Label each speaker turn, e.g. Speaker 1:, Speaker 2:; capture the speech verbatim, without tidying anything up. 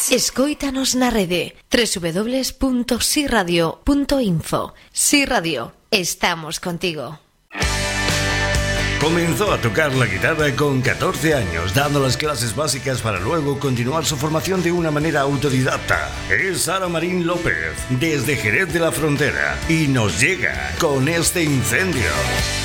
Speaker 1: Escóitanos na rede doble u doble u doble u punto si radio punto info. Si Radio, estamos contigo.
Speaker 2: Comenzó a tocar la guitarra con catorce años, dando las clases básicas para luego continuar su formación de una manera autodidacta. Es Sara Marín López, desde Jerez de la Frontera, y nos llega con este incendio.